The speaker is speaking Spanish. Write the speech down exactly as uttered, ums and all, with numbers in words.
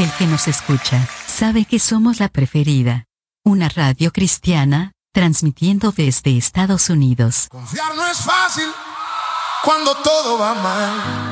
El que nos escucha, sabe que somos la preferida. Una radio cristiana, transmitiendo desde Estados Unidos. Confiar no es fácil cuando todo va mal.